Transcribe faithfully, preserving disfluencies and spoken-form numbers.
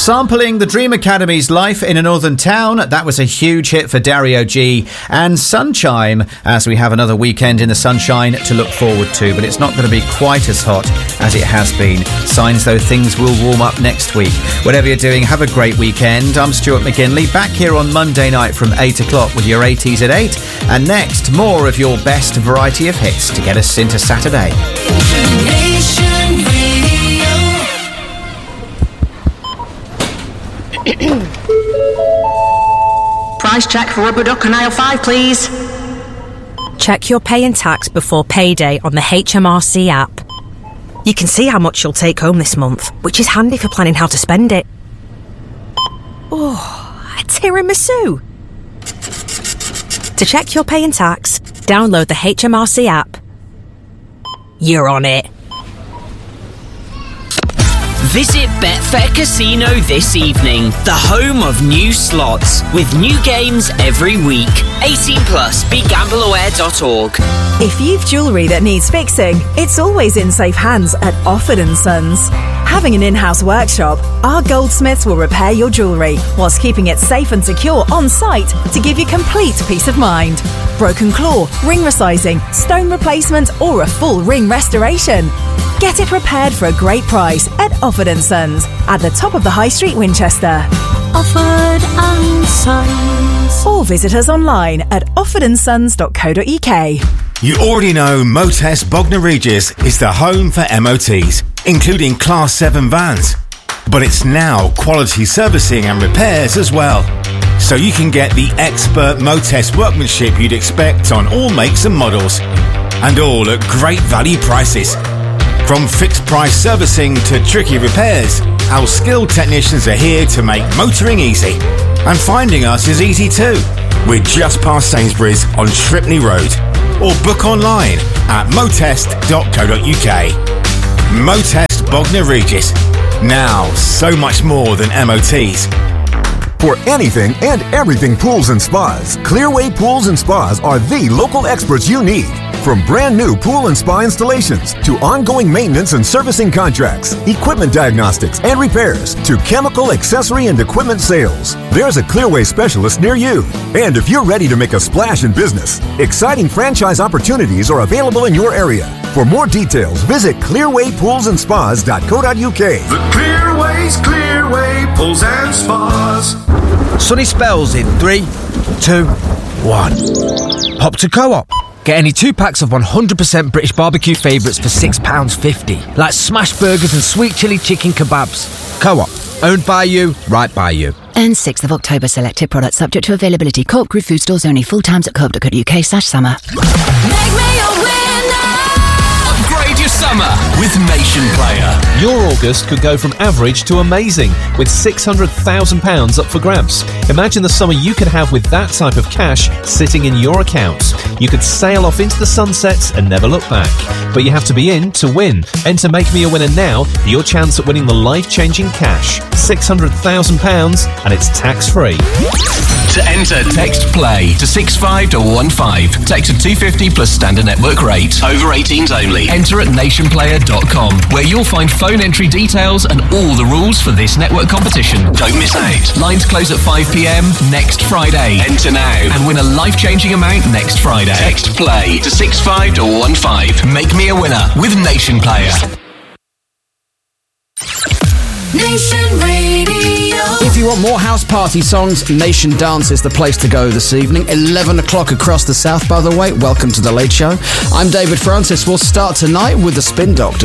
Sampling the Dream Academy's Life in a Northern Town. That was a huge hit for Dario G. And Sunshine, as we have another weekend in the sunshine to look forward to. But it's not going to be quite as hot as it has been. Signs, though, things will warm up next week. Whatever you're doing, have a great weekend. I'm Stuart McGinley, back here on Monday night from eight o'clock with your eighties at eight. And next, more of your best variety of hits to get us into Saturday. Nation Price check for rubber duck on aisle five, please. Check your pay and tax before payday on the H M R C app. You can see how much you'll take home this month, which is handy for planning how to spend it. Oh, a tiramisu! To check your pay and tax, download the H M R C app. You're on it. Visit Betfair Casino this evening, the home of new slots, with new games every week. eighteen plus, be gamble aware dot org. If you've jewellery that needs fixing, it's always in safe hands at Offord and Sons. Having an in-house workshop, our goldsmiths will repair your jewellery whilst keeping it safe and secure on site to give you complete peace of mind. Broken claw, ring resizing, stone replacement or a full ring restoration. Get it repaired for a great price at Offord and Sons at the top of the High Street, Winchester. Offord and Sons. Or visit us online at offord and sons dot co dot uk. You already know Motest Bognor Regis is the home for M O Ts, including Class seven vans. But it's now quality servicing and repairs as well. So you can get the expert Motest workmanship you'd expect on all makes and models. And all at great value prices. From fixed price servicing to tricky repairs, our skilled technicians are here to make motoring easy. And finding us is easy too. We're just past Sainsbury's on Shripney Road. Or book online at motest dot co dot uk. Motest Bognor Regis. Now, so much more than M O Ts. For anything and everything pools and spas, Clearway Pools and Spas are the local experts you need. From brand new pool and spa installations to ongoing maintenance and servicing contracts, equipment diagnostics and repairs to chemical, accessory and equipment sales, there's a Clearway specialist near you. And if you're ready to make a splash in business, exciting franchise opportunities are available in your area. For more details, visit clearway pools and spas dot co dot uk. The Clearway's Clearway Pools and Spas. Sunny spells in three, two, one. Hop to Co-op. Get any two packs of one hundred percent British barbecue favourites for six pounds fifty, like smash burgers and sweet chilli chicken kebabs. Co-op, owned by you, right by you. And sixth of October, selected products subject to availability. Co-op Group food stores only. Full times at co op dot co dot uk slash summer. Make me a winner. Upgrade your summer with Nation Player. Your August could go from average to amazing, with six hundred thousand pounds up for grabs. Imagine the summer you could have with that type of cash sitting in your account. You could sail off into the sunsets and never look back. But you have to be in to win. Enter Make Me a Winner now for your chance at winning the life-changing cash. six hundred thousand pounds, and it's tax-free. To enter, text PLAY to six five one five. Text to two fifty plus standard network rate. Over eighteens only. Enter at nation player dot com, where you'll find phone entry details and all the rules for this network competition. Don't miss out. Lines close at five p.m. next Friday. Enter now and win a life-changing amount next Friday. Text PLAY to six five one five. Make me a winner with Nation Player. Nation Radio. If you want more house party songs, Nation Dance is the place to go this evening. eleven o'clock across the south, by the way. Welcome to The Late Show. I'm David Francis. We'll start tonight with the Spin Doctors.